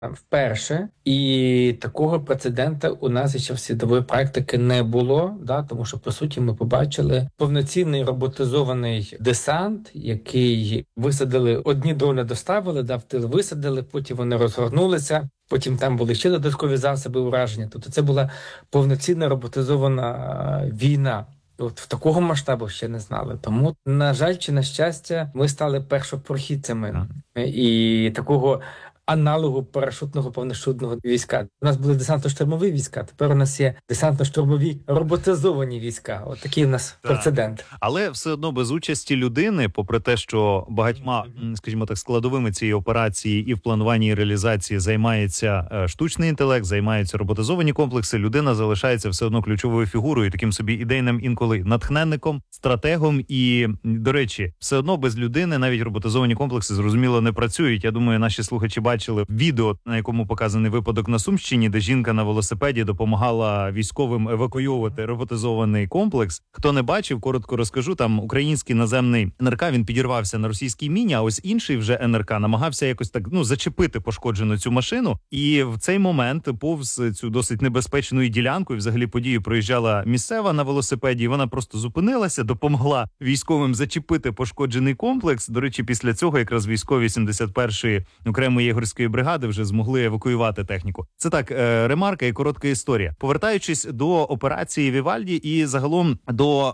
вперше, і такого прецедента у нас ще в світової практики не було, да, тому що, по суті, ми побачили повноцінний роботизований десант, який висадили, одні дрони доставили, да, в тил висадили, потім вони розгорнулися, потім там були ще додаткові засоби ураження. Тобто це була повноцінна роботизована війна. От в такого масштабу ще не знали. Тому, на жаль, чи на щастя, ми стали першопрохідцями і такого аналогу парашутного повношудного війська. У нас були десантно-штурмові війська, тепер у нас є десантно-штурмові роботизовані війська. От такий у нас прецедент. Але все одно без участі людини, попри те, що багатьма, скажімо так, складовими цієї операції і в плануванні і реалізації займається штучний інтелект, займаються роботизовані комплекси, людина залишається все одно ключовою фігурою, таким собі ідейним інколи натхненником, стратегом. І, до речі, все одно без людини навіть роботизовані комплекси, зрозуміло, не працюють. Я думаю, наші слухачі бачили відео, на якому показаний випадок на Сумщині, де жінка на велосипеді допомагала військовим евакуйовувати роботизований комплекс. Хто не бачив, коротко розкажу, там український наземний НРК, він підірвався на російській міні, а ось інший вже НРК намагався якось так, зачепити пошкоджену цю машину. І в цей момент повз цю досить небезпечну ділянку, і взагалі подію проїжджала місцева на велосипеді, і вона просто зупинилася, допомогла військовим зачепити пошкоджений комплекс. До речі, після цього якраз військові 71-ї окремої єгорської бригади вже змогли евакуювати техніку. Це так, ремарка і коротка історія. Повертаючись до операції Вівальді і загалом до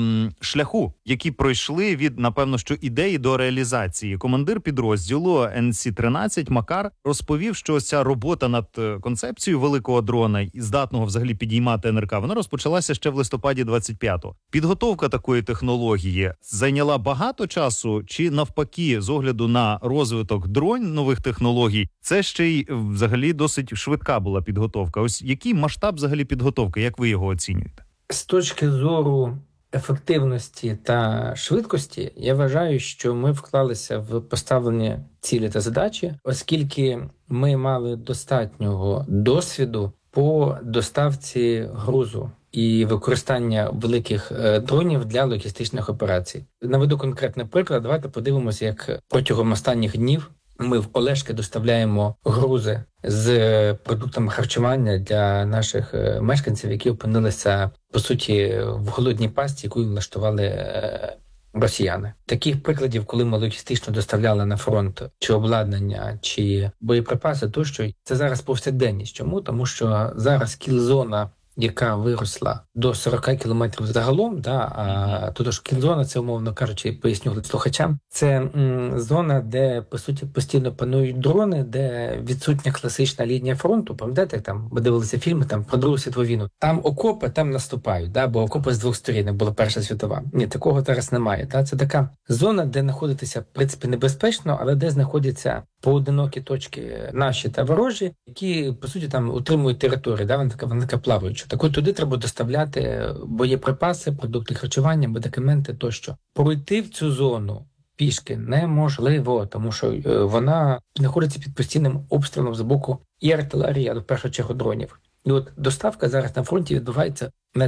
шляху, який пройшли від, напевно, що ідеї до реалізації. Командир підрозділу НС-13 Макар розповів, що ця робота над концепцією великого дрона і здатного взагалі підіймати НРК, вона розпочалася ще в листопаді 25-го. Підготовка такої технології зайняла багато часу чи навпаки, з огляду на розвиток дронів, нових технологій, це ще й взагалі досить швидка була підготовка. Ось який масштаб взагалі підготовки, як ви його оцінюєте? З точки зору ефективності та швидкості, я вважаю, що ми вклалися в поставлені цілі та задачі, оскільки ми мали достатнього досвіду по доставці грузу і використання великих дронів для логістичних операцій. Наведу конкретний приклад. Давайте подивимося, як протягом останніх днів ми в Олешки доставляємо грузи з продуктами харчування для наших мешканців, які опинилися, по суті, в голодній пастці, яку влаштували росіяни. Таких прикладів, коли ми логістично доставляли на фронт чи обладнання, чи боєприпаси, тощо, це зараз повсякденність. Чому? Тому що зараз кіл-зона, яка виросла до 40 кілометрів загалом, а тож кіл-зона, це, умовно кажучи, поясню слухачам, це зона, де, по суті, постійно панують дрони, де відсутня класична лінія фронту. Пам'ятаєте, там ми дивилися фільми про Другу світову війну. Там окопи, там наступають, бо окопи з двох сторін, була Перша світова. Ні, такого зараз немає. Це така зона, де знаходитися, в принципі, небезпечно, але де знаходяться поодинокі точки наші та ворожі, які, по суті, там утримують територію, вона така плаваюча. Так от туди треба доставляти боєприпаси, продукти харчування, медикаменти тощо. Пройти в цю зону пішки неможливо, тому що вона знаходиться під постійним обстрілом з боку і артилерії, а в першу чергу дронів. І от доставка зараз на фронті відбувається на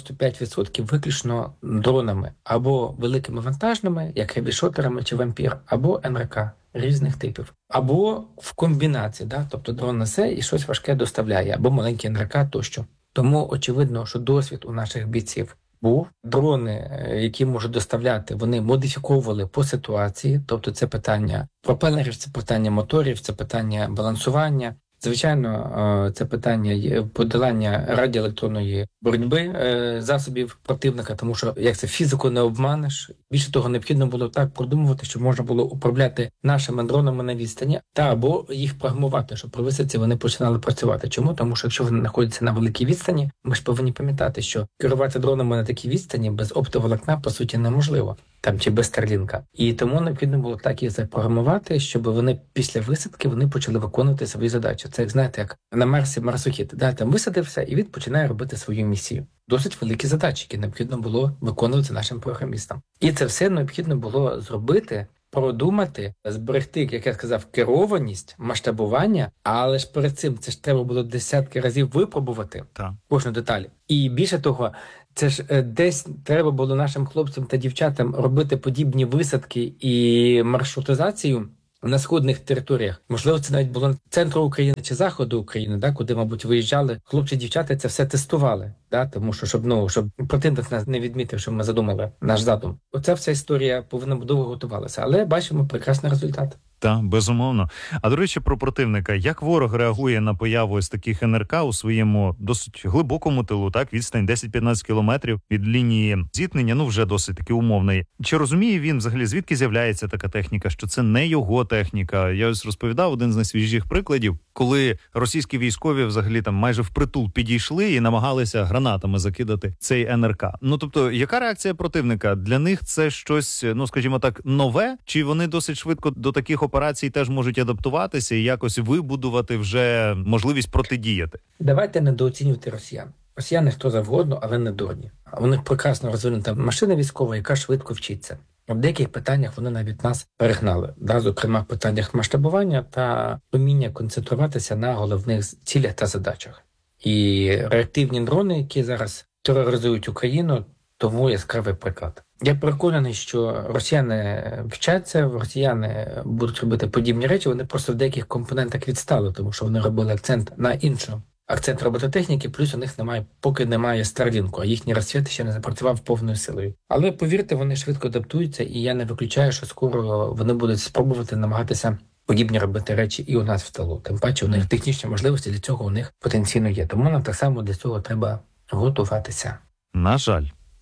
95% виключно дронами або великими вантажними, як хевішотерами чи вампір, або НРК різних типів, або в комбінації, тобто дрон несе і щось важке доставляє, або маленький НРК тощо. Тому очевидно, що досвід у наших бійців був. Дрони, які можуть доставляти, вони модифіковували по ситуації, тобто це питання пропелерів, це питання моторів, це питання балансування. Звичайно, це питання подолання радіоелектронної боротьби засобів противника, тому що як це фізику не обманеш. Більше того, необхідно було так продумувати, щоб можна було управляти нашими дронами на відстані, та або їх програмувати, щоб при висадці вони починали працювати. Чому? Тому що якщо вони знаходяться на великій відстані, ми ж повинні пам'ятати, що керувати дронами на такій відстані без оптоволокна, по суті, неможливо. Чи без Старлінка. І тому необхідно було так їх запрограмувати, щоб вони після висадки вони почали виконувати свої задачі. Це, як знаєте, як на Марсі марсохід. Там висадився, і він починає робити свою місію. Досить великі задачі, які необхідно було виконувати нашим програмістам. І це все необхідно було зробити, продумати, зберегти, як я сказав, керованість, масштабування, але ж перед цим це ж треба було десятки разів випробувати кожну деталь. І більше того, це ж десь треба було нашим хлопцям та дівчатам робити подібні висадки і маршрутизацію на сходних територіях. Можливо, це навіть було центру України чи заходу України, да, куди, мабуть, виїжджали хлопці-дівчата, це все тестували, да, тому що щоб противник нас не відмітив, що ми задумали наш задум. Оця вся історія повинна довго готувалася, але бачимо прекрасний результат. Так, безумовно. А до речі, про противника. Як ворог реагує на появу ось таких НРК у своєму досить глибокому тилу, так, відстань 10-15 кілометрів від лінії зіткнення, ну вже досить таки умовної. Чи розуміє він взагалі, звідки з'являється така техніка, що це не його техніка? Я ось розповідав один з найсвіжіших прикладів, коли російські військові взагалі там майже впритул підійшли і намагалися гранатами закидати цей НРК. Ну, тобто, яка реакція противника? Для них це щось, ну, скажімо так, нове? Чи вони досить швидко до таких операцій теж можуть адаптуватися і якось вибудувати вже можливість протидіяти? Давайте недооцінювати росіян. Росіяни хто завгодно, але не дурні. У них прекрасно розвинута машина військова, яка швидко вчиться. В деяких питаннях вони навіть нас перегнали. Да, зокрема, в питаннях масштабування та вміння концентруватися на головних цілях та задачах. І реактивні дрони, які зараз тероризують Україну, тому яскравий приклад. Я переконаний, що росіяни вчаться, росіяни будуть робити подібні речі, вони просто в деяких компонентах відстали, тому що вони робили акцент на іншому. Акцент робототехніки, плюс у них поки немає Starlink, а їхній розцвіт ще не запрацював повною силою. Але, повірте, вони швидко адаптуються, і я не виключаю, що скоро вони будуть спробувати намагатися подібні робити речі і у нас в тилу. Тим паче, у них технічні можливості для цього у них потенційно є. Тому нам так само для цього треба готуватися. На жаль.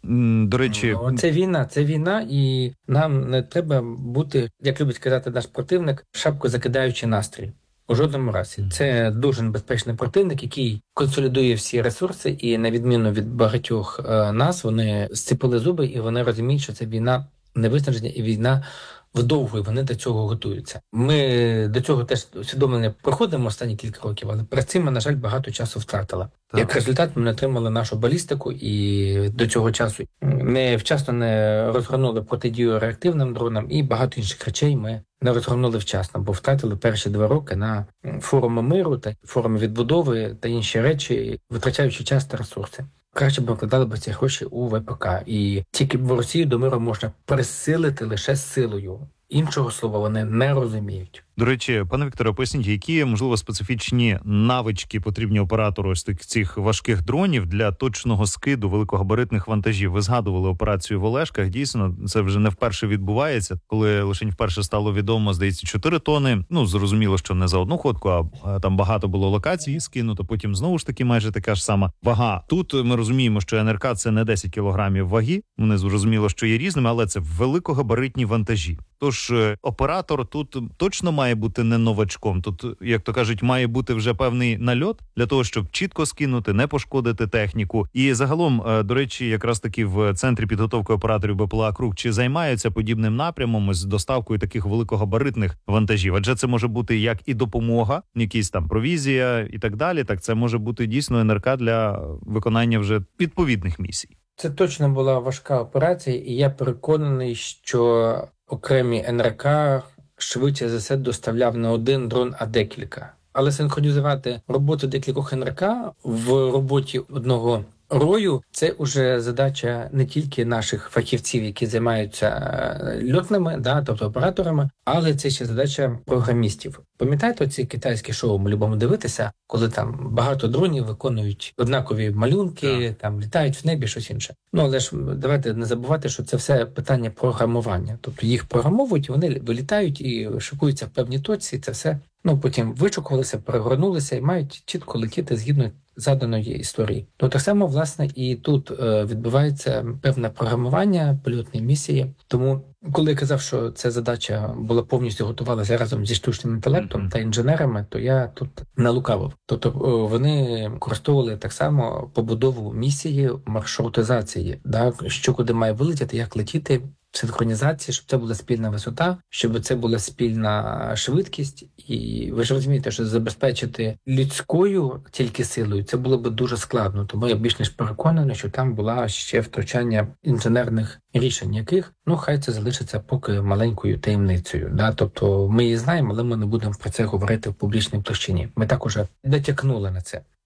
До речі, це війна, і нам не треба бути, як любить казати наш противник, шапку закидаючи настрій. У жодному разі. Це дуже небезпечний противник, який консолідує всі ресурси, і на відміну від багатьох нас, вони зціпили зуби, і вони розуміють, що це війна невиснаження і війна вдовго, і вони до цього готуються. Ми до цього теж усвідомлення проходимо останні кілька років, але перед цим ми, на жаль, багато часу втратили. Так. Як результат, ми не отримали нашу балістику, і до цього часу ми вчасно не розгорнули протидію реактивним дронам, і багато інших речей ми не розгорнули вчасно, бо втратили перші 2 роки на форуми миру та форуми відбудови та інші речі, витрачаючи час та ресурси. Краще б вкладали б ці гроші у ВПК. І тільки в Росію до миру можна присилити лише силою. Іншого слова вони не розуміють. До речі, пане Вікторе, поясніть, які, можливо, специфічні навички потрібні оператору ось цих важких дронів для точного скиду великогабаритних вантажів? Ви згадували операцію в Олешках. Дійсно, це вже не вперше відбувається. Коли лише вперше стало відомо, здається, 4 тони. Ну, зрозуміло, що не за одну ходку, а там багато було локацій скинуто. Потім знову ж таки майже така ж сама вага. Тут ми розуміємо, що НРК – це не 10 кілограмів ваги. Вони зрозуміло, що є різними, але це великогабаритні вантажі. Тож оператор тут точно має бути не новачком. Тут, як то кажуть, має бути вже певний нальот для того, щоб чітко скинути, не пошкодити техніку. І загалом, до речі, якраз таки в центрі підготовки операторів БПЛА «Круг» чи займаються подібним напрямом з доставкою таких великогабаритних вантажів? Адже це може бути як і допомога, якісь там провізія і так далі. Так це може бути дійсно НРК для виконання вже відповідних місій. Це точно була важка операція, і я переконаний, що окремі НРК швидше за все доставляв не один дрон, а декілька. Але синхронізувати роботу декількох НРК в роботі одного рою – це вже задача не тільки наших фахівців, які займаються льотними, тобто операторами, але це ще задача програмістів. Пам'ятаєте оці китайські шоу ми любимо дивитися, коли там багато дронів виконують однакові малюнки, там літають в небі, щось інше. Але ж давайте не забувати, що це все питання програмування. Тобто їх програмовують, вони вилітають і шикуються в певній точці, це все. Потім вичукувалися, перегорнулися і мають чітко летіти згідно заданої історії. То так само, власне, і тут відбувається певне програмування польотної місії. Тому, коли я казав, що ця задача була повністю готувалася разом зі штучним інтелектом та інженерами, то я тут не лукавив. Тобто вони використовували так само побудову місії маршрутизації, що куди має вилетіти, як летіти, синхронізації, щоб це була спільна висота, щоб це була спільна швидкість. І ви ж розумієте, що забезпечити людською тільки силою це було б дуже складно. Тому я більш ніж переконаний, що там була ще втручання інженерних рішень, яких, хай це залишиться поки маленькою таємницею. Тобто ми її знаємо, але ми не будемо про це говорити в публічній площині. Ми так уже натякнули на це.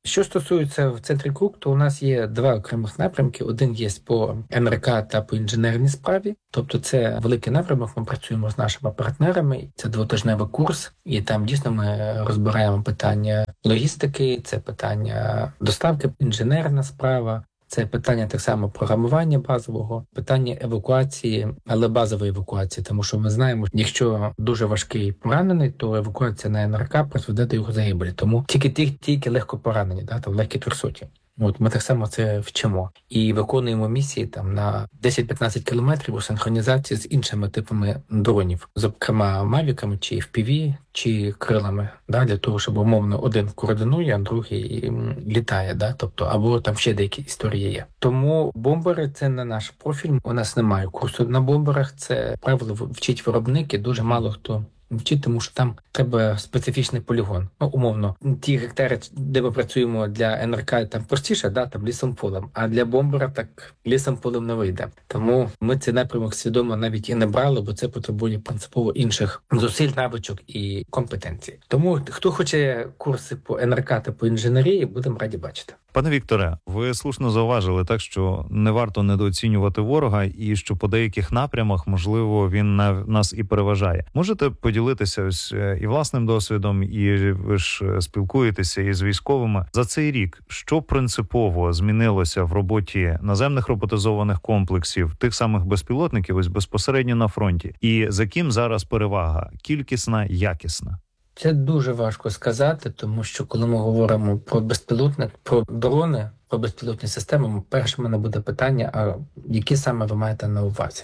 Що стосується в центрі КРУК, то у нас є два окремих напрямки. Один є по НРК та по інженерній справі. Тобто це великий напрямок, ми працюємо з нашими партнерами. Це двотижневий курс, і там дійсно ми розбираємо питання логістики, це питання доставки, інженерна справа. Це питання так само програмування базового, питання евакуації, але базової евакуації, тому що ми знаємо, якщо дуже важкий поранений, то евакуація на НРК призведе до його загибелі. Тому тільки легко поранені, там легкі трусоті. От ми так само це вчимо і виконуємо місії там на 10-15 кілометрів у синхронізації з іншими типами дронів, зокрема мавіками, чи FPV, чи крилами, для того, щоб умовно один координує, а другий літає, тобто або там ще деякі історії є. Тому бомбери – це не наш профіль. У нас немає курсу на бомберах. Це правило вчить виробники. Дуже мало хто вчить, тому що там треба специфічний полігон. Умовно, ті гектари, де ми працюємо для НРК, там простіше, там лісом-полем, а для бомбера так лісом-полем не вийде. Тому ми цей напрямок свідомо навіть і не брали, бо це потребує принципово інших зусиль, навичок і компетенцій. Тому хто хоче курси по НРК та по інженерії, будемо раді бачити. Пане Вікторе, ви слушно зауважили так, що не варто недооцінювати ворога і що по деяких напрямах, можливо, він нас і переважає. Можете поділитися ось і власним досвідом, і ви ж спілкуєтеся із військовими. За цей рік що принципово змінилося в роботі наземних роботизованих комплексів, тих самих безпілотників, ось безпосередньо на фронті? І за ким зараз перевага? Кількісна, якісна? Це дуже важко сказати, тому що коли ми говоримо про безпілотник, про дрони, про безпілотні системи, перше мене буде питання, а які саме ви маєте на увазі?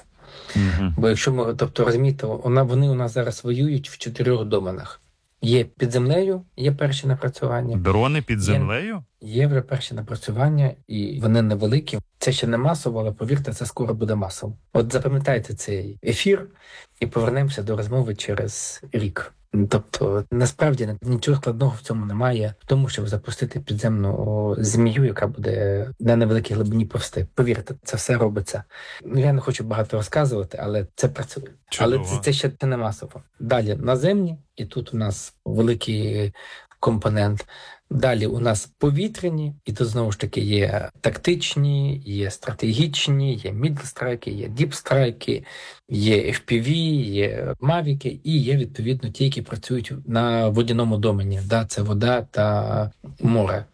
Бо якщо ми, розумієте, вони у нас зараз воюють в 4 доменах. Є під землею, є перші напрацювання. Дрони під землею? Є вже перші напрацювання, і вони невеликі. Це ще не масово, але повірте, це скоро буде масово. От запам'ятайте цей ефір і повернемося до розмови через рік. Тобто, насправді, нічого складного в цьому немає, в тому, щоб запустити підземну змію, яка буде на невеликій глибині повсти. Повірте, це все робиться. Я не хочу багато розказувати, але це працює. Чудово. Але це ще не масово. Далі наземні, і тут у нас великий компонент. Далі у нас повітряні, і тут знову ж таки є тактичні, є стратегічні, є мідлстрайки, є діпстрайки, є FPV, є мавіки і є, відповідно, ті, які працюють на водяному домені. Це вода та море.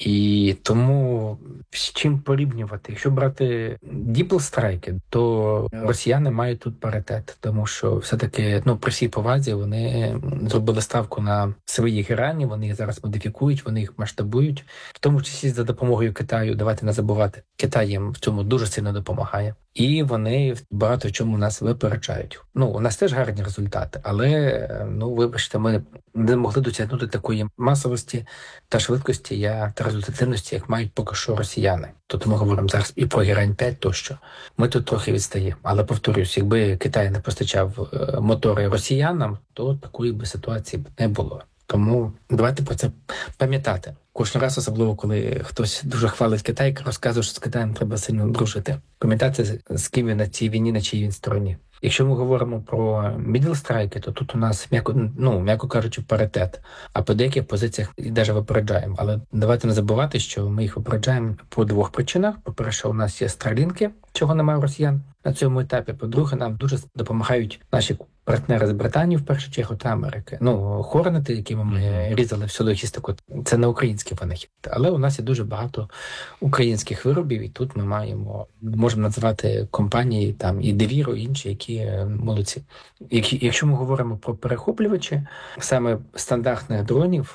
І тому з чим порівнювати? Якщо брати діплстрайки, то росіяни мають тут паритет, тому що все-таки, при всій повазі, вони зробили ставку на свої герані, вони їх зараз модифікують, вони їх масштабують, в тому числі за допомогою Китаю. Давайте не забувати, Китай їм в цьому дуже сильно допомагає. І вони багато в чому нас випереджають. У нас теж гарні результати, але, вибачте, ми не могли досягнути такої масовості та швидкості та результативності, як мають поки що росіяни. Тут ми говоримо зараз і про Герань-5 тощо. Ми тут трохи відстаємо. Але, повторюсь, якби Китай не постачав мотори росіянам, то такої би ситуації не було. Тому давайте про це пам'ятати. Кожен раз, особливо, коли хтось дуже хвалить Китай, розказує, що з Китаєм треба сильно дружити. Пам'ятати, з ким він на цій війні, на чиїй він стороні. Якщо ми говоримо про мідлстрайки, то тут у нас, м'яко кажучи, паритет. А по деяких позиціях і навіть випереджаємо. Але давайте не забувати, що ми їх випереджаємо по 2 причинах. По-перше, у нас є Старлінки, чого немає у росіян на цьому етапі. По-друге, нам дуже допомагають наші партнери з Британії, в першу чергу, та Америки. Хорнети, якими ми різали всю логістику, це не український винахід. Але у нас є дуже багато українських виробів, і тут ми можемо називати компанії, і Девіро, і інші, які молодці. Якщо ми говоримо про перехоплювачі, саме стандартних дронів,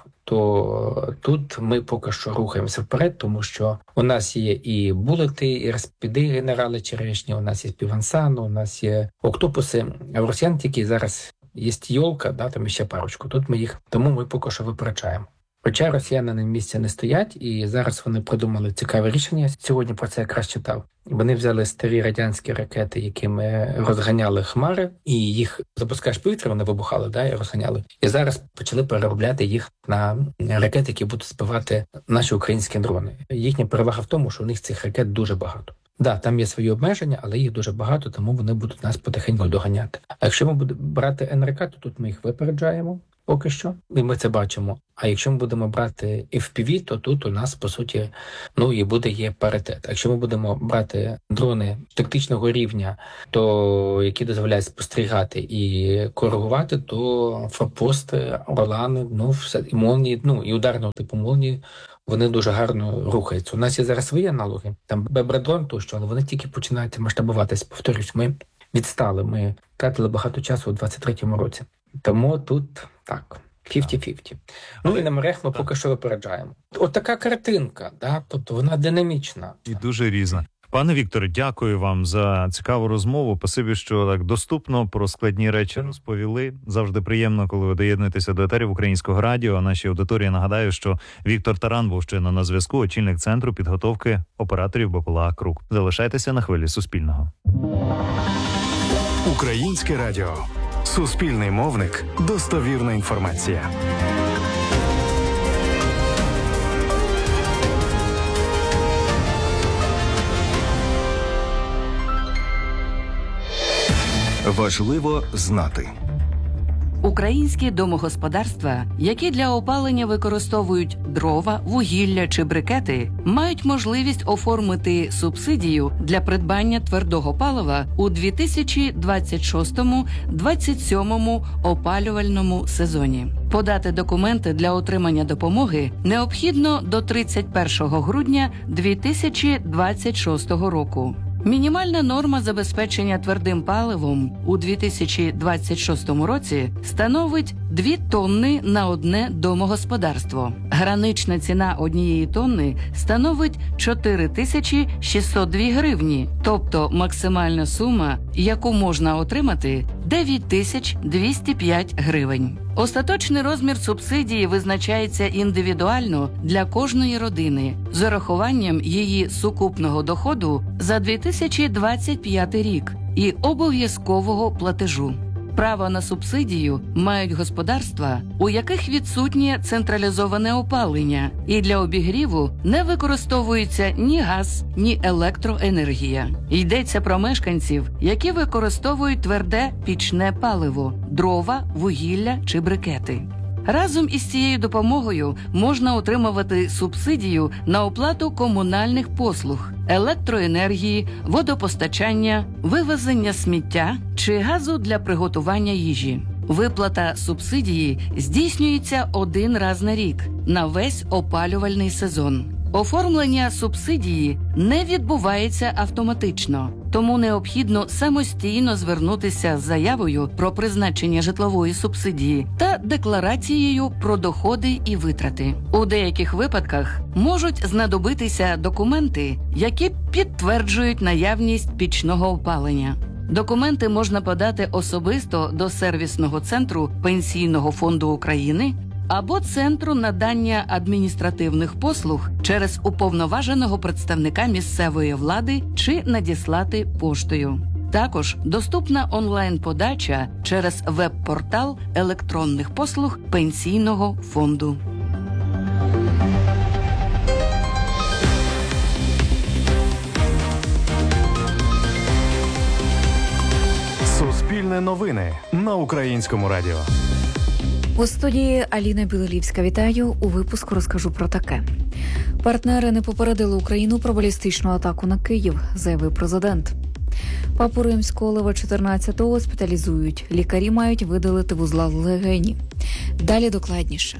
то тут ми поки що рухаємося вперед, тому що у нас є і булети, і розпіди генерали черешні, у нас є Півансану, у нас є октопуси, а в росіян тільки зараз є Йолка, там ще парочку. Тому ми поки що випереджаємо. Хоча росіяни на місці не стоять, і зараз вони придумали цікаве рішення. Сьогодні про це якраз читав. Вони взяли старі радянські ракети, якими розганяли хмари, і їх запускаєш повітря, вони вибухали, і розганяли. І зараз почали переробляти їх на ракети, які будуть збивати наші українські дрони. Їхня перевага в тому, що у них цих ракет дуже багато. Там є свої обмеження, але їх дуже багато, тому вони будуть нас потихеньку доганяти. А якщо ми будемо брати НРК, то тут ми їх випереджаємо. поки що, і ми це бачимо. А якщо ми будемо брати FPV, то тут у нас, по суті, і буде паритет. А якщо ми будемо брати дрони тактичного рівня, то які дозволяють спостерігати і коригувати, то форпости, Орлани, все, і молнії, і ударного типу молнії, вони дуже гарно рухаються. У нас є зараз свої аналоги, там Бебрадрон тощо, але вони тільки починають масштабуватись. Повторюсь, ми відстали, ми втратили багато часу у 23-му році. Тому тут так, 50-50. І на мерех ми поки що випереджаємо. От така картинка, тобто вона динамічна. І дуже різна. Пане Вікторе, дякую вам за цікаву розмову. Спасибі, що так доступно про складні речі розповіли. Завжди приємно, коли ви доєднуєтеся до етерів Українського радіо. Нашій аудиторії нагадаю, що Віктор Таран був щойно на зв'язку, очільник Центру підготовки операторів БПЛА «Крук». Залишайтеся на хвилі Суспільного. Українське радіо. Суспільний мовник. Достовірна інформація. Важливо знати. Українські домогосподарства, які для опалення використовують дрова, вугілля чи брикети, мають можливість оформити субсидію для придбання твердого палива у 2026-2027 опалювальному сезоні. Подати документи для отримання допомоги необхідно до 31 грудня 2026 року. Мінімальна норма забезпечення твердим паливом у 2026 році становить 2 тонни на одне домогосподарство. Гранична ціна однієї тонни становить 4602 гривні, тобто максимальна сума, яку можна отримати – 9205 гривень. Остаточний розмір субсидії визначається індивідуально для кожної родини з урахуванням її сукупного доходу за 2025 рік і обов'язкового платежу. Право на субсидію мають господарства, у яких відсутнє централізоване опалення, і для обігріву не використовується ні газ, ні електроенергія. Йдеться про мешканців, які використовують тверде пічне паливо – дрова, вугілля чи брикети. Разом із цією допомогою можна отримувати субсидію на оплату комунальних послуг, електроенергії, водопостачання, вивезення сміття чи газу для приготування їжі. Виплата субсидії здійснюється 1 раз на рік, на весь опалювальний сезон. Оформлення субсидії не відбувається автоматично, тому необхідно самостійно звернутися з заявою про призначення житлової субсидії та декларацією про доходи і витрати. У деяких випадках можуть знадобитися документи, які підтверджують наявність пічного опалення. Документи можна подати особисто до сервісного центру Пенсійного фонду України або Центру надання адміністративних послуг через уповноваженого представника місцевої влади чи надіслати поштою. Також доступна онлайн-подача через веб-портал електронних послуг Пенсійного фонду. Суспільне новини на Українському радіо. У студії Аліна Білолівська. Вітаю. У випуску розкажу про таке. Партнери не попередили Україну про балістичну атаку на Київ, заявив президент. Папу Римського Лева XIV госпіталізують. Лікарі мають видалити вузла легені. Далі докладніше.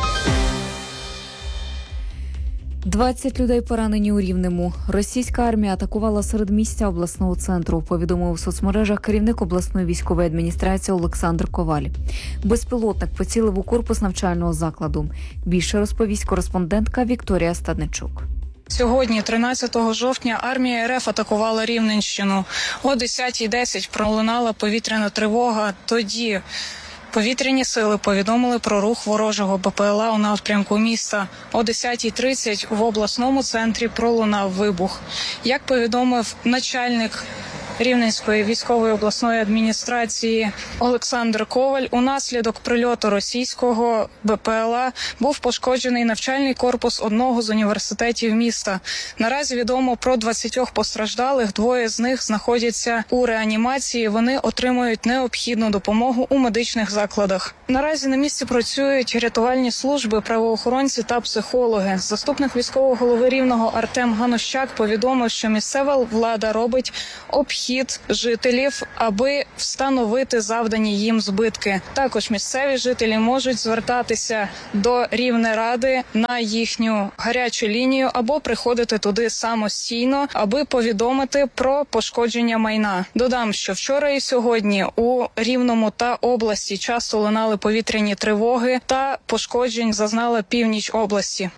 20 людей поранені у Рівному. Російська армія атакувала середмістя обласного центру, повідомив у соцмережах керівник обласної військової адміністрації Олександр Коваль. Безпілотник поцілив у корпус навчального закладу. Більше розповість кореспондентка Вікторія Стадничук. Сьогодні, 13 жовтня, армія РФ атакувала Рівненщину. О 10:10 пролунала повітряна тривога. Тоді повітряні сили повідомили про рух ворожого БПЛА у напрямку міста. О 10:30 в обласному центрі пролунав вибух. Як повідомив начальник Рівненської військової обласної адміністрації Олександр Коваль. Унаслідок прильоту російського БПЛА був пошкоджений навчальний корпус одного з університетів міста. Наразі відомо про 20 постраждалих, 2 з них знаходяться у реанімації. Вони отримують необхідну допомогу у медичних закладах. Наразі на місці працюють рятувальні служби, правоохоронці та психологи. Заступник військового голови Рівного Артем Ганущак повідомив, що місцева влада робить обхід жителів, аби встановити завдані їм збитки. Також місцеві жителі можуть звертатися до Рівнеради на їхню гарячу лінію або приходити туди самостійно, аби повідомити про пошкодження майна. Додам, що вчора і сьогодні у Рівному та області часто лунали повітряні тривоги та пошкоджень зазнала північ області.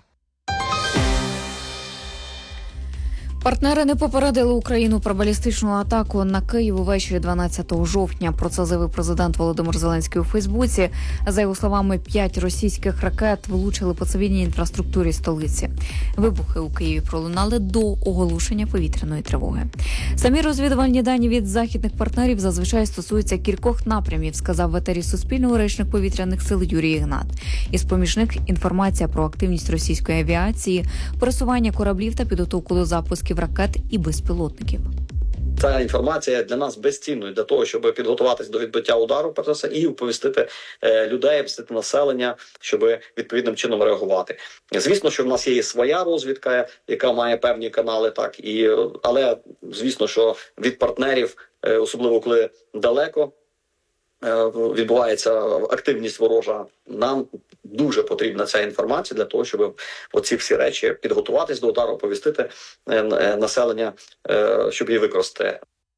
Партнери не попередили Україну про балістичну атаку на Київ увечері 12 жовтня. Про це заявив президент Володимир Зеленський у Фейсбуці. За його словами, 5 російських ракет влучили по цивільній інфраструктурі столиці. Вибухи у Києві пролунали до оголошення повітряної тривоги. Самі розвідувальні дані від західних партнерів зазвичай стосуються кількох напрямів, сказав в етері Суспільного речник повітряних сил Юрій Ігнат. Із-поміж них інформація про активність російської авіації, пересування кораблів та підготовку до запусків ракет і безпілотників. Ця інформація для нас безцінною для того, щоб підготуватись до відбиття удару, перш за все, і оповістити людей, оповістити населення, щоб відповідним чином реагувати. Звісно, що в нас є своя розвідка, яка має певні канали, але звісно, що від партнерів, особливо коли далеко відбувається активність ворожа, нам дуже потрібна ця інформація для того, щоб оці всі речі підготуватись до удару, оповістити населення, щоб її використати.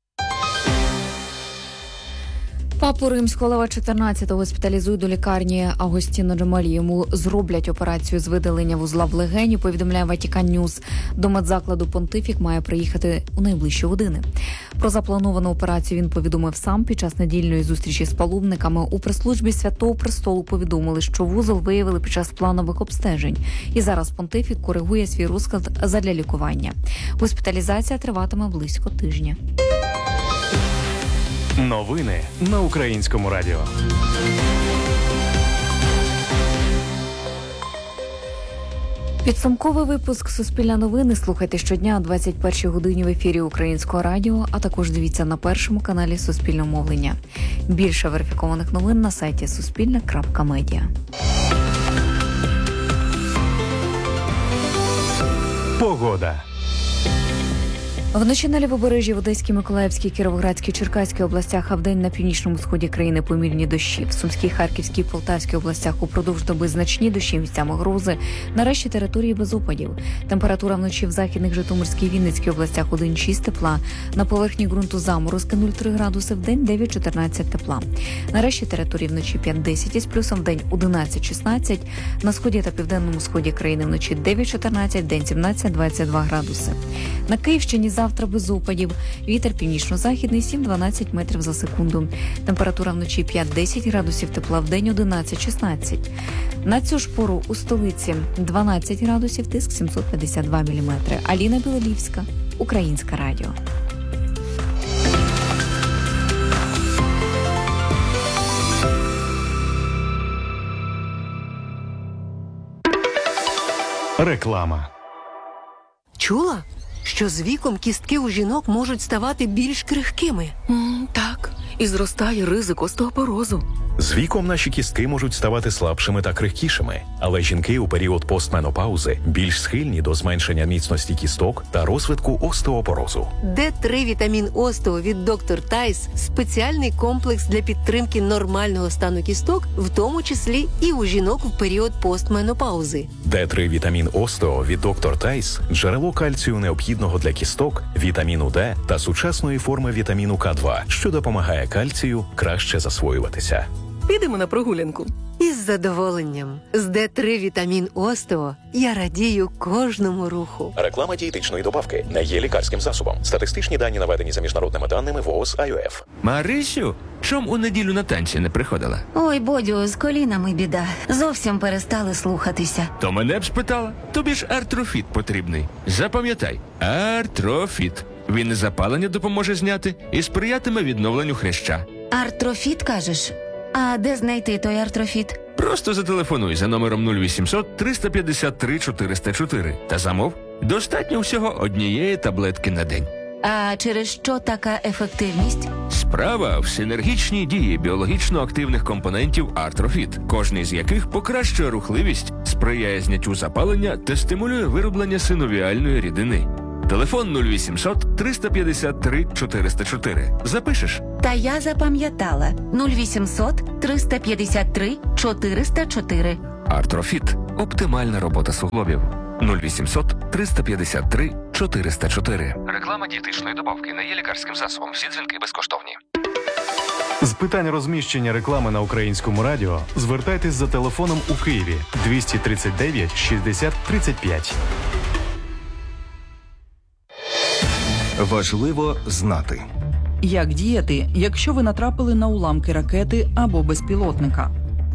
Папу Римського Лева XIV госпіталізують до лікарні Агостіно Джемелі. Йому зроблять операцію з видалення вузла в легені, повідомляє Ватікан Ньюс. До медзакладу понтифік має приїхати у найближчі години. Про заплановану операцію він повідомив сам під час недільної зустрічі з паломниками. У прес-службі Святого Престолу повідомили, що вузол виявили під час планових обстежень. І зараз понтифік коригує свій розклад задля лікування. Госпіталізація триватиме близько тижня. Новини на Українському радіо. Підсумковий випуск «Суспільне новини» слухайте щодня о 21-й годині в ефірі Українського радіо, а також дивіться на першому каналі Суспільного мовлення. Більше верифікованих новин на сайті suspilne.media. Погода. Вночі на Лівобережжі, в Одеській, Миколаївській, Кіровоградській, Черкаській областях, а вдень на північному сході країни помірні дощі. В Сумській, Харківській, Полтавській областях упродовж доби значні дощі, місцями грози. На решті території без опадів. Температура вночі в західних, Житомирській, Вінницькій областях 1-6 тепла. На поверхні ґрунту заморозки 0,3 градуси, вдень 9-14 тепла. На решті території вночі 5-10 із плюсом, вдень 11-16. На сході та південному сході країни вночі 9-14, вдень 17-22 градуси. На Київщині завтра без опадів. Вітер північно-західний 7-12 метрів за секунду. Температура вночі 5-10 градусів тепла, вдень 11-16. На цю ж пору у столиці 12 градусів, тиск 752 міліметри. Аліна Білолівська, Українське радіо. Реклама. Чула, що з віком кістки у жінок можуть ставати більш крихкими? Так, і зростає ризик остеопорозу. З віком наші кістки можуть ставати слабшими та крихкішими, але жінки у період постменопаузи більш схильні до зменшення міцності кісток та розвитку остеопорозу. Д3 вітамін Остео від доктор Тайс – спеціальний комплекс для підтримки нормального стану кісток, в тому числі і у жінок в період постменопаузи. Д3 вітамін Остео від доктор Тайс – джерело кальцію необхідного для кісток, вітаміну Д та сучасної форми вітаміну К2, що допомагає кальцію краще засвоюватися. Підемо на прогулянку. Із задоволенням. З Д3 вітамін Остео я радію кожному руху. Реклама дієтичної добавки не є лікарським засобом. Статистичні дані наведені за міжнародними даними ВООЗ АЮФ. Марисю, чом у неділю на танці не приходила? Ой, Бодю, з колінами біда. Зовсім перестали слухатися. То мене б спитала. Тобі ж Артрофіт потрібний. Запам'ятай, Артрофіт. Він і запалення допоможе зняти, і сприятиме відновленню хряща. Артрофіт, кажеш? А де знайти той артрофіт? Просто зателефонуй за номером 0800 353 404 та замов. Достатньо всього однієї таблетки на день. А через що така ефективність? Справа в синергічній дії біологічно активних компонентів артрофіт, кожний з яких покращує рухливість, сприяє зняттю запалення та стимулює вироблення синовіальної рідини. Телефон 0800 353 404. Запишеш? Та я запам'ятала. 0800 353 404. Артрофіт. Оптимальна робота суглобів. 0800 353 404. Реклама дієтичної добавки не є лікарським засобом. Всі дзвінки безкоштовні. З питань розміщення реклами на Українському радіо звертайтесь за телефоном у Києві 239 60 35. Важливо знати. Як діяти, якщо ви натрапили на уламки ракети або безпілотника?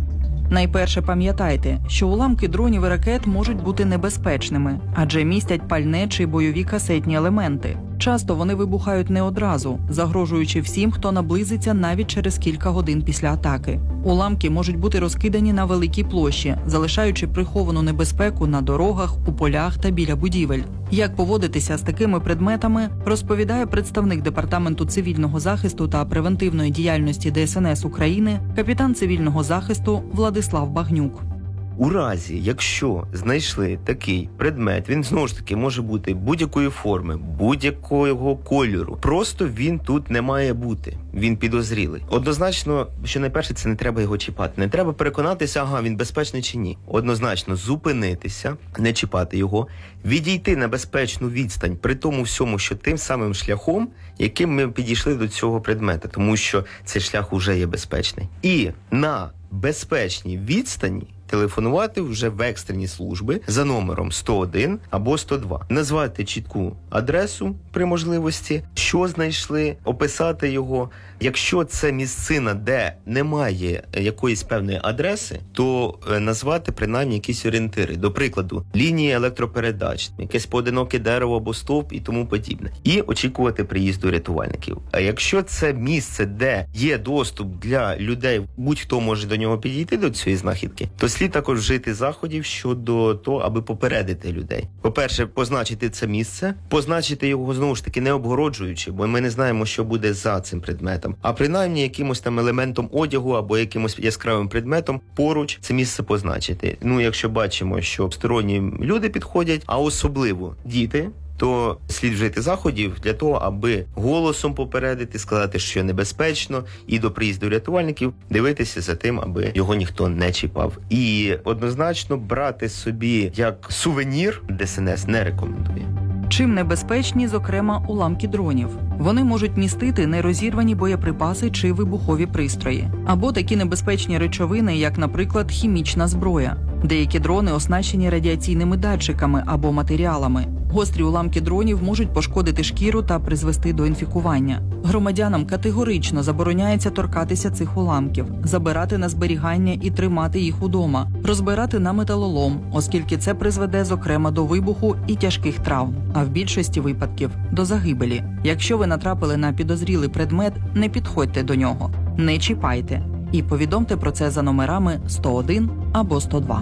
Найперше пам'ятайте, що уламки дронів і ракет можуть бути небезпечними, адже містять пальне чи бойові касетні елементи. Часто вони вибухають не одразу, загрожуючи всім, хто наблизиться навіть через кілька годин після атаки. Уламки можуть бути розкидані на великій площі, залишаючи приховану небезпеку на дорогах, у полях та біля будівель. Як поводитися з такими предметами, розповідає представник Департаменту цивільного захисту та превентивної діяльності ДСНС України, капітан цивільного захисту Владислав Багнюк. У разі, якщо знайшли такий предмет, він знову ж таки може бути будь-якої форми, будь-якого кольору. Просто він тут не має бути. Він підозрілий. Однозначно, що найперше, це не треба його чіпати. Не треба переконатися, ага, він безпечний чи ні. Однозначно зупинитися, не чіпати його, відійти на безпечну відстань, при тому всьому, що тим самим шляхом, яким ми підійшли до цього предмета, тому що цей шлях уже є безпечний. І на безпечній відстані телефонувати вже в екстрені служби за номером 101 або 102. Назвати чітку адресу при можливості, що знайшли, описати його. Якщо це місцина, де немає якоїсь певної адреси, то назвати принаймні якісь орієнтири. До прикладу, лінії електропередач, якесь поодиноке дерево або стовп і тому подібне. І очікувати приїзду рятувальників. А якщо це місце, де є доступ для людей, будь-хто може до нього підійти, до цієї знахідки, то слід також вжити заходів щодо того, аби попередити людей. По-перше, позначити це місце, позначити його, знову ж таки, не обгороджуючи, бо ми не знаємо, що буде за цим предметом. А принаймні якимось там елементом одягу або якимось яскравим предметом поруч це місце позначити. Ну, якщо бачимо, що сторонні люди підходять, а особливо діти, то слід вжити заходів для того, аби голосом попередити, сказати, що небезпечно, і до приїзду рятувальників дивитися за тим, аби його ніхто не чіпав. І однозначно брати собі як сувенір ДСНС не рекомендує. Чим небезпечні, зокрема, уламки дронів? Вони можуть містити нерозірвані боєприпаси чи вибухові пристрої. Або такі небезпечні речовини, як, наприклад, хімічна зброя. Деякі дрони оснащені радіаційними датчиками або матеріалами. Гострі уламки дронів можуть пошкодити шкіру та призвести до інфікування. Громадянам категорично забороняється торкатися цих уламків, забирати на зберігання і тримати їх удома, розбирати на металолом, оскільки це призведе, зокрема, до вибуху і тяжких травм, а в більшості випадків – до загибелі. Якщо ви натрапили на підозрілий предмет, не підходьте до нього, не чіпайте. І повідомте про це за номерами 101 або 102.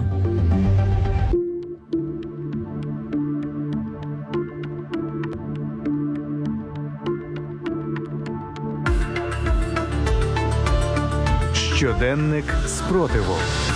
Щоденник спротиву.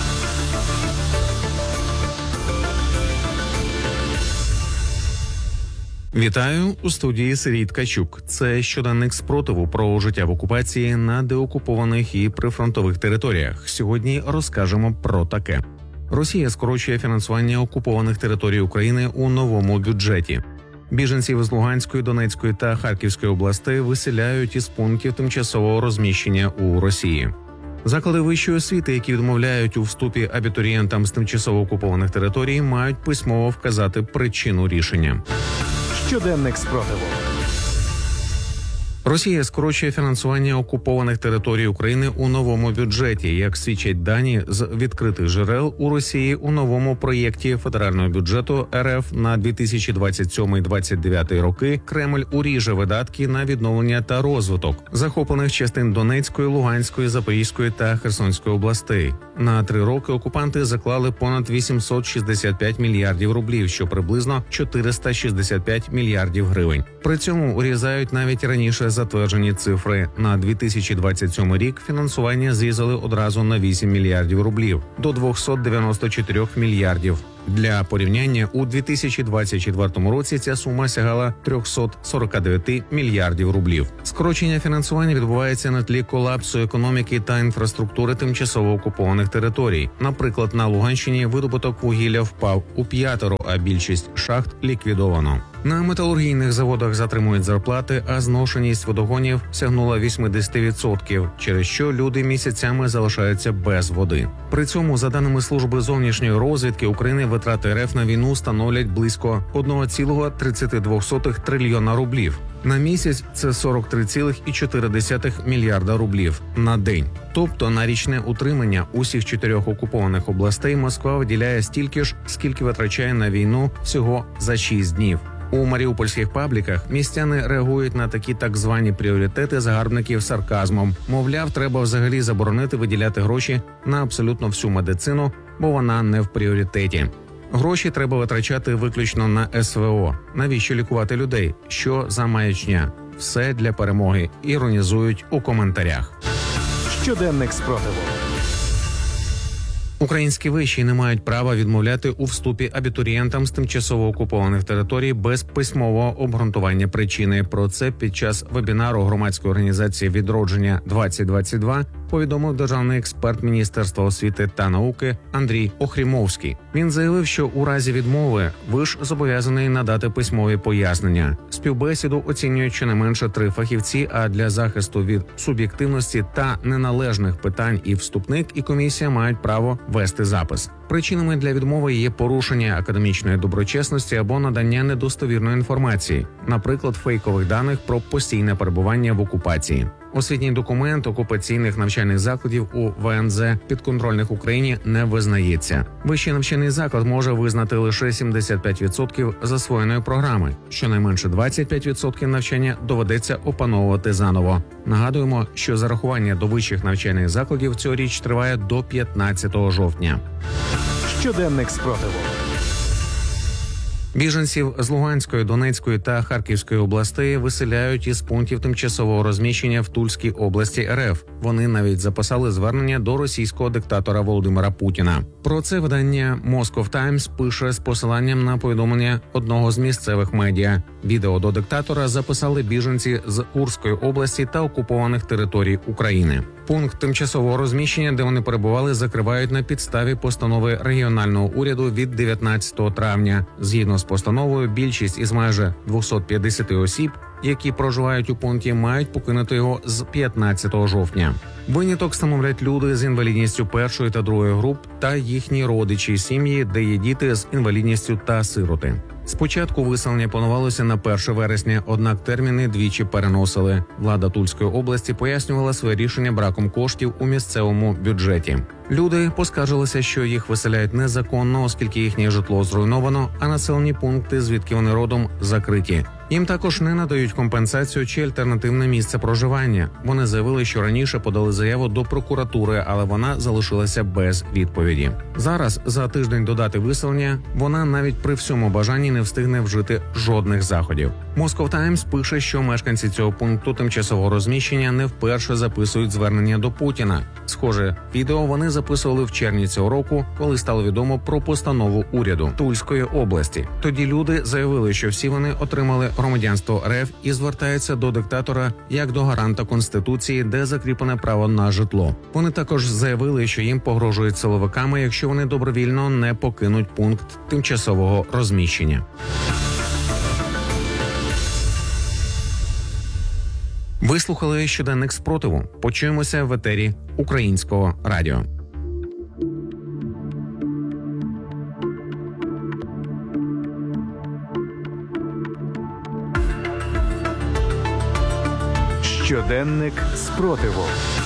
Вітаю, у студії Сергій Ткачук. Це щоденник спротиву про життя в окупації на деокупованих і прифронтових територіях. Сьогодні розкажемо про таке. Росія скорочує фінансування окупованих територій України у новому бюджеті. Біженців з Луганської, Донецької та Харківської областей виселяють із пунктів тимчасового розміщення у Росії. Заклади вищої освіти, які відмовляють у вступі абітурієнтам з тимчасово окупованих територій, мають письмово вказати причину рішення. Щоденник спротиву. 4 Росія скорочує фінансування окупованих територій України у новому бюджеті. Як свідчать дані з відкритих джерел, у Росії у новому проєкті федерального бюджету РФ на 2027-2029 роки Кремль уріже видатки на відновлення та розвиток захоплених частин Донецької, Луганської, Запорізької та Херсонської областей. На 3 роки окупанти заклали понад 865 мільярдів рублів, що приблизно 465 мільярдів гривень. При цьому урізають навіть раніше затверджені цифри. На 2027 рік фінансування зрізали одразу на 8 мільярдів рублів до 294 мільярдів. Для порівняння, у 2024 році ця сума сягала 349 мільярдів рублів. Скорочення фінансування відбувається на тлі колапсу економіки та інфраструктури тимчасово окупованих територій. Наприклад, на Луганщині видобуток вугілля впав у 5, а більшість шахт ліквідовано. На металургійних заводах затримують зарплати, а зношеність водогонів сягнула 80%, через що люди місяцями залишаються без води. При цьому, за даними Служби зовнішньої розвідки України, витрати РФ на війну становлять близько 1,32 трильйона рублів. На місяць це 43,4 мільярда рублів на день. Тобто на річне утримання усіх 4 окупованих областей Москва виділяє стільки ж, скільки витрачає на війну всього за 6 днів. У маріупольських пабліках містяни реагують на такі так звані пріоритети загарбників сарказмом. Мовляв, треба взагалі заборонити виділяти гроші на абсолютно всю медицину, бо вона не в пріоритеті. Гроші треба витрачати виключно на СВО. Навіщо лікувати людей? Що за маячня? Все для перемоги. Іронізують у коментарях. Щоденник спротиву. Українські виші не мають права відмовляти у вступі абітурієнтам з тимчасово окупованих територій без письмового обґрунтування причини. Про це під час вебінару громадської організації «Відродження-2022» повідомив державний експерт Міністерства освіти та науки Андрій Охрімовський. Він заявив, що у разі відмови виш зобов'язаний надати письмові пояснення. Співбесіду оцінюють щонайменше 3 фахівці, а для захисту від суб'єктивності та неналежних питань і вступник, і комісія мають право вести запис. Причинами для відмови є порушення академічної доброчесності або надання недостовірної інформації, наприклад, фейкових даних про постійне перебування в окупації. Освітній документ окупаційних навчальних закладів у ВНЗ підконтрольних Україні не визнається. Вищий навчальний заклад може визнати лише 75% засвоєної програми. Щонайменше 25% навчання доведеться опановувати заново. Нагадуємо, що зарахування до вищих навчальних закладів цьогоріч триває до 15 жовтня. Щоденник спротиву. Біженців з Луганської, Донецької та Харківської областей виселяють із пунктів тимчасового розміщення в Тульській області РФ. Вони навіть записали звернення до російського диктатора Володимира Путіна. Про це видання Moscow Times пише з посиланням на повідомлення одного з місцевих медіа. Відео до диктатора записали біженці з Курської області та окупованих територій України. Пункт тимчасового розміщення, де вони перебували, закривають на підставі постанови регіонального уряду від 19 травня. Згідно з постановою, більшість із майже 250 осіб, які проживають у пункті, мають покинути його з 15 жовтня. Виняток становлять люди з інвалідністю 1 та 2 груп та їхні родичі, сім'ї, де є діти з інвалідністю та сироти. Спочатку виселення планувалося на 1 вересня, однак терміни двічі переносили. Влада Тульської області пояснювала своє рішення браком коштів у місцевому бюджеті. Люди поскаржилися, що їх виселяють незаконно, оскільки їхнє житло зруйновано, а населені пункти, звідки вони родом, закриті. Їм також не надають компенсацію чи альтернативне місце проживання. Вони заявили, що раніше подали заяву до прокуратури, але вона залишилася без відповіді. Зараз, за тиждень до дати виселення, вона навіть при всьому бажанні не встигне вжити жодних заходів. Moscow Times пише, що мешканці цього пункту тимчасового розміщення не вперше записують звернення до Путіна. Схоже, відео вони записували в червні цього року, коли стало відомо про постанову уряду Тульської області. Тоді люди заявили, що всі вони отримали громадянство РФ і звертаються до диктатора як до гаранта Конституції, де закріплене право на житло. Вони також заявили, що їм погрожують силовиками, якщо вони добровільно не покинуть пункт тимчасового розміщення. Ви слухали щоденник спротиву. Почуємося в етері Українського радіо. Щоденник спротиву.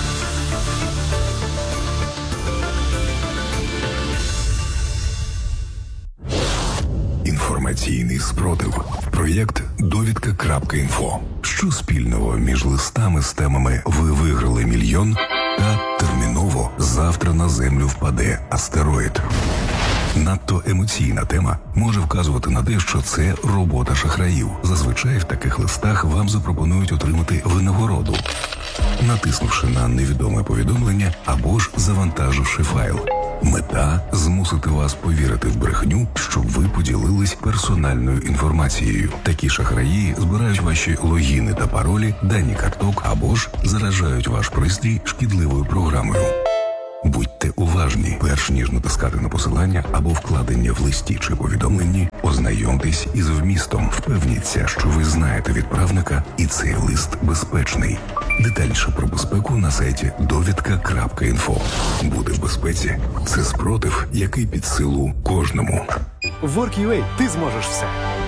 Інформаційний спротив. Проєкт «Довідка.Інфо». Що спільного між листами з темами «Ви виграли мільйон» та «Терміново завтра на Землю впаде астероїд». Надто емоційна тема може вказувати на те, що це робота шахраїв. Зазвичай в таких листах вам запропонують отримати винагороду, натиснувши на невідоме повідомлення або ж завантаживши файл. Мета – змусити вас повірити в брехню, щоб ви поділились персональною інформацією. Такі шахраї збирають ваші логіни та паролі, дані карток або ж заражають ваш пристрій шкідливою програмою. Будьте уважні, перш ніж натискати на посилання або вкладення в листі чи повідомленні, ознайомтесь із вмістом, впевніться, що ви знаєте відправника і цей лист безпечний. Детальніше про безпеку на сайті довідка.Інфо. Бути в безпеці – це спротив, який під силу кожному. В Work.ua ти зможеш все.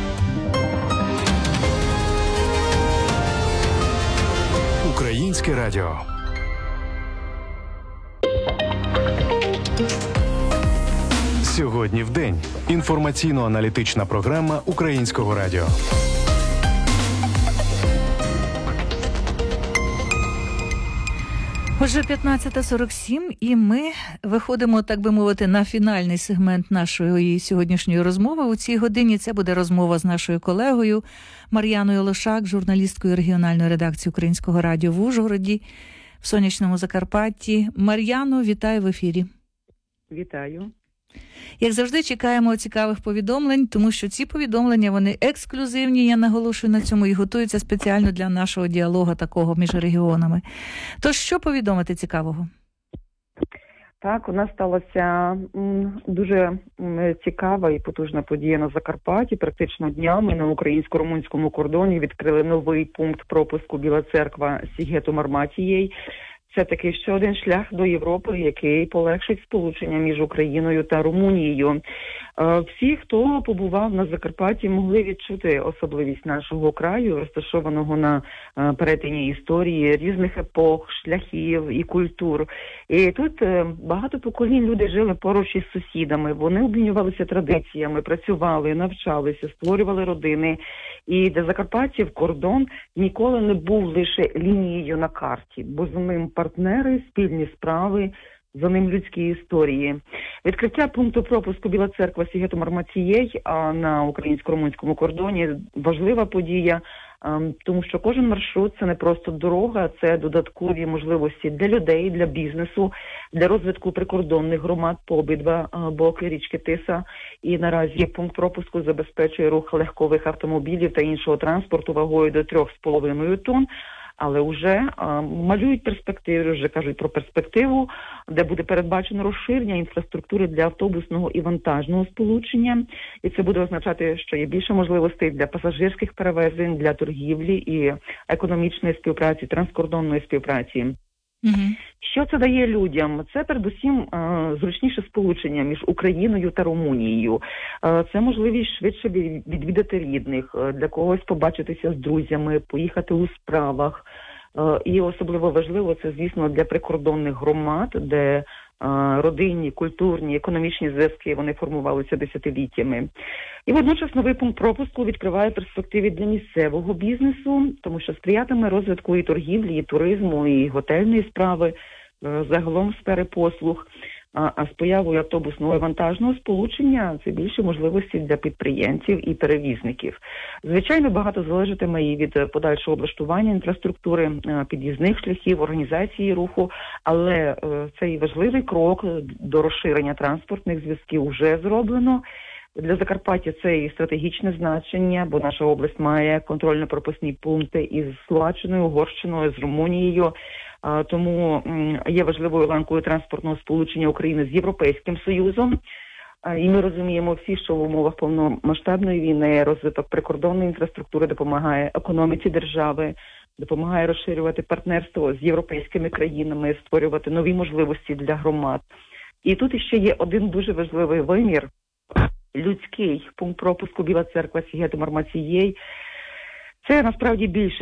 Українське радіо. Сьогодні в день. Інформаційно-аналітична програма Українського радіо. Отже, 15:47, і ми виходимо, так би мовити, на фінальний сегмент нашої сьогоднішньої розмови. У цій годині це буде розмова з нашою колегою Мар'яною Лошак, журналісткою регіональної редакції Українського радіо в Ужгороді, в сонячному Закарпатті. Мар'яно, вітаю в ефірі. Вітаю. Як завжди, чекаємо цікавих повідомлень, тому що ці повідомлення, вони ексклюзивні, я наголошую на цьому, і готуються спеціально для нашого діалогу такого між регіонами. Тож, що повідомити цікавого? Так, у нас сталася дуже цікава і потужна подія на Закарпатті. Практично днями на українсько-румунському кордоні відкрили новий пункт пропуску Біла Церква Сігету-Марматієй. Це такий ще один шлях до Європи, який полегшить сполучення між Україною та Румунією. Всі, хто побував на Закарпатті, могли відчути особливість нашого краю, розташованого на перетині історії, різних епох, шляхів і культур. І тут багато поколінь люди жили поруч із сусідами, вони обмінювалися традиціями, працювали, навчалися, створювали родини. І для закарпатців кордон ніколи не був лише лінією на карті, бо за ним партнери, спільні справи, за ним людські історії. Відкриття пункту пропуску Біла Церква Сігету-Марматієй на українсько-румунському кордоні важлива подія, тому що кожен маршрут – це не просто дорога, це додаткові можливості для людей, для бізнесу, для розвитку прикордонних громад по обидва боки річки Тиса. І наразі пункт пропуску забезпечує рух легкових автомобілів та іншого транспорту вагою до 3,5 тонн. Але вже малюють перспективи, вже кажуть про перспективу, де буде передбачено розширення інфраструктури для автобусного і вантажного сполучення. І це буде означати, що є більше можливостей для пасажирських перевезень, для торгівлі і економічної співпраці, транскордонної співпраці. Що це дає людям? Це передусім зручніше сполучення між Україною та Румунією. Це можливість швидше відвідати рідних, для когось побачитися з друзями, поїхати у справах. І особливо важливо це, звісно, для прикордонних громад, де родинні, культурні, економічні зв'язки, вони формувалися десятиліттями. І водночас новий пункт пропуску відкриває перспективи для місцевого бізнесу, тому що сприятиме розвитку і торгівлі, і туризму, і готельної справи, загалом сфери послуг. А з появою автобусного і вантажного сполучення це більше можливості для підприємців і перевізників. Звичайно, багато залежатиме і від подальшого облаштування інфраструктури, під'їзних шляхів, організації руху, але цей важливий крок до розширення транспортних зв'язків вже зроблено. Для Закарпаття це і стратегічне значення, бо наша область має контрольно-пропускні пункти із Словаччиною, Угорщиною, з Румунією. Тому є важливою ланкою транспортного сполучення України з Європейським Союзом. І ми розуміємо всі, що в умовах повномасштабної війни розвиток прикордонної інфраструктури допомагає економіці держави, допомагає розширювати партнерство з європейськими країнами, створювати нові можливості для громад. І тут іще є один дуже важливий вимір – людський. Пункт пропуску Біла Церква Сігету-Марматієй. Це насправді більше, ніж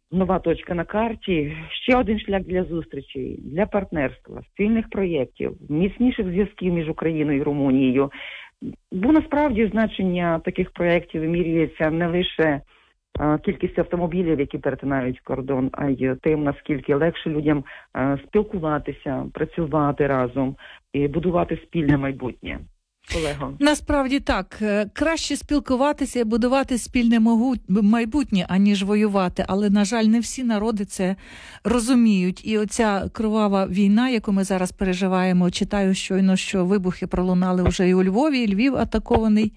нова точка на карті, ще один шлях для зустрічей, для партнерства, спільних проєктів, міцніших зв'язків між Україною і Румунією. Бо насправді значення таких проєктів вимірюється не лише кількістю автомобілів, які перетинають кордон, а й тим, наскільки легше людям спілкуватися, працювати разом і будувати спільне майбутнє. Олего. Насправді так. Краще спілкуватися і будувати спільне майбутнє, аніж воювати. Але, на жаль, не всі народи це розуміють. І оця кривава війна, яку ми зараз переживаємо, читаю щойно, що вибухи пролунали вже і у Львові, і Львів атакований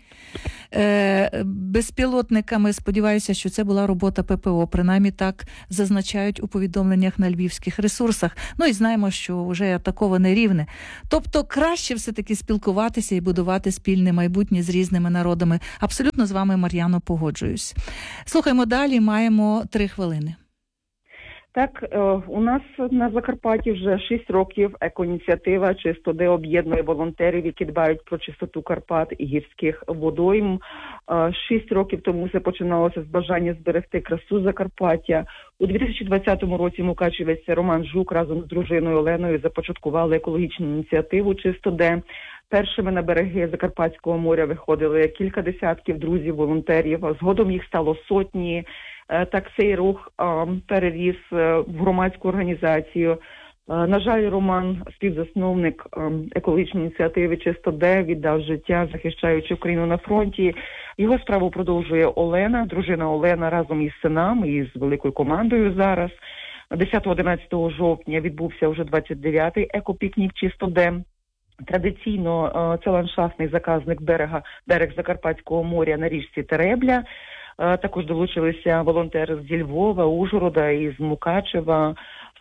безпілотниками. Сподіваюся, що це була робота ППО. Принаймні так зазначають у повідомленнях на львівських ресурсах. Ну і знаємо, що вже атаковане Рівне. Тобто краще все-таки спілкуватися і будувати спільне майбутнє з різними народами. Абсолютно з вами, Мар'яно, погоджуюсь. Слухаємо далі, маємо 3 хвилини. Так, у нас на Закарпатті вже 6 років екоініціатива «Чисто.Д» об'єднує волонтерів, які дбають про чистоту Карпат і гірських водойм. 6 років тому це починалося з бажання зберегти красу Закарпаття. У 2020 році мукачевець Роман Жук разом з дружиною Оленою започаткували екологічну ініціативу «Чисто.Д». Першими на береги Закарпатського моря виходили кілька десятків друзів, волонтерів. Згодом їх стало сотні. Так цей рух переріс в громадську організацію. На жаль, Роман, співзасновник екологічної ініціативи «Чисто.Д», віддав життя, захищаючи Україну на фронті. Його справу продовжує Олена, дружина Олена разом із синами і з великою командою зараз. 10-11 жовтня відбувся вже 29-й екопікнік «Чисто.Д». Традиційно це ландшафтний заказник берег Закарпатського моря на річці Теребля. Також долучилися волонтери зі Львова, Ужгорода і з Мукачева.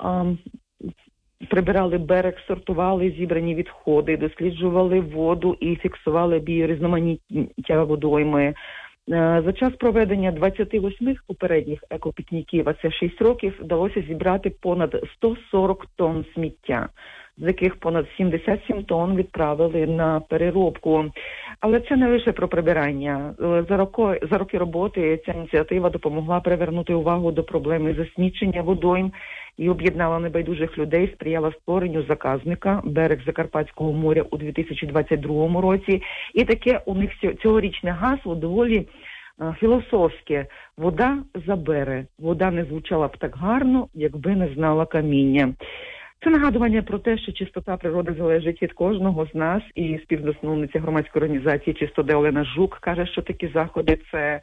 Прибирали берег, сортували зібрані відходи, досліджували воду і фіксували біорізноманіття водойми. За час проведення 28 попередніх екопікніків, а це 6 років, вдалося зібрати понад 140 тонн сміття, з яких понад 77 тонн відправили на переробку. Але це не лише про прибирання. За роки роботи ця ініціатива допомогла привернути увагу до проблеми засмічення водойм і об'єднала небайдужих людей, сприяла створенню заказника «Берег Закарпатського моря» у 2022 році. І таке у них цьогорічне гасло доволі філософське. «Вода забере». Вода не звучала б так гарно, якби не знала каміння. Це нагадування про те, що чистота природи залежить від кожного з нас, і співзасновниця громадської організації «Чисто.Д» Олена Жук каже, що такі заходи – це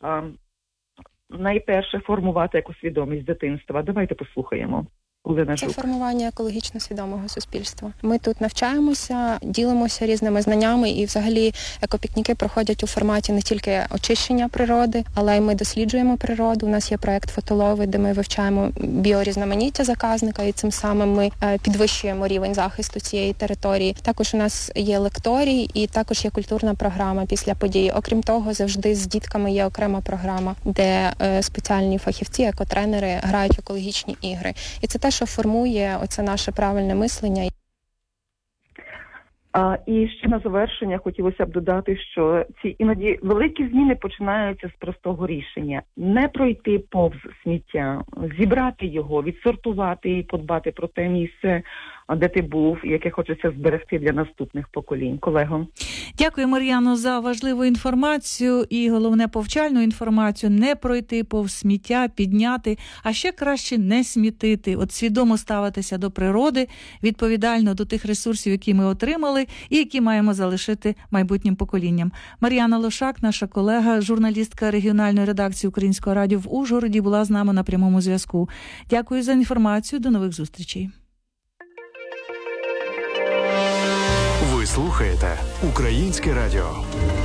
найперше формувати екосвідомість дитинства. Давайте послухаємо. Це формування екологічно свідомого суспільства. Ми тут навчаємося, ділимося різними знаннями, і взагалі екопікніки проходять у форматі не тільки очищення природи, але й ми досліджуємо природу. У нас є проект «Фотолови», де ми вивчаємо біорізноманіття заказника, і цим самим ми підвищуємо рівень захисту цієї території. Також у нас є лекторій і також є культурна програма після події. Окрім того, завжди з дітками є окрема програма, де спеціальні фахівці, екотренери грають екологічні ігри. І це те, що формує оце наше правильне мислення. І ще на завершення хотілося б додати, що ці іноді великі зміни починаються з простого рішення. Не пройти повз сміття, зібрати його, відсортувати і подбати про те місце, де ти був, яке хочеться зберегти для наступних поколінь. Колего. Дякую, Мар'яно, за важливу інформацію і, головне, повчальну інформацію. Не пройти повз сміття, підняти, а ще краще не смітити. От свідомо ставитися до природи, відповідально до тих ресурсів, які ми отримали і які маємо залишити майбутнім поколінням. Мар'яна Лошак, наша колега, журналістка регіональної редакції Українського радіо в Ужгороді, була з нами на прямому зв'язку. Дякую за інформацію. До нових зустрічей. Ви слухаєте Українське радіо.